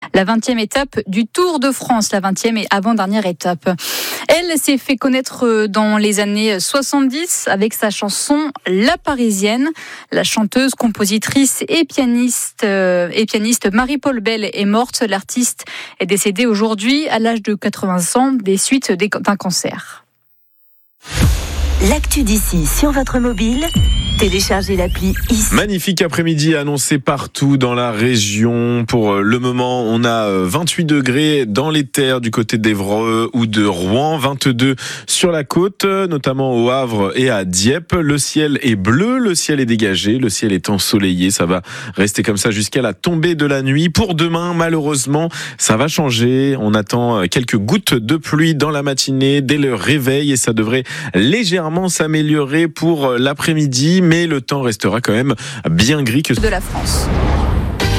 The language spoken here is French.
la 20e étape du Tour de France, la 20e et avant-dernière étape. Elle s'est fait connaître dans les années 70 avec sa chanson La Parisienne. La chanteuse, compositrice et pianiste Marie-Paule Bell est morte. L'artiste est décédée aujourd'hui à l'âge de 80 ans des suites d'un cancer. L'actu d'ici sur votre mobile, téléchargez l'appli ici. Magnifique après-midi annoncé partout dans la région. Pour le moment, on a 28 degrés dans les terres du côté d'Évreux ou de Rouen, 22 sur la côte, notamment au Havre et à Dieppe. Le ciel est bleu, le ciel est dégagé, le ciel est ensoleillé. Ça va rester comme ça jusqu'à la tombée de la nuit. Pour demain, malheureusement, ça va changer. On attend quelques gouttes de pluie dans la matinée dès le réveil et ça devrait légèrement s'améliorer pour l'après-midi, mais le temps restera quand même bien gris que de la France.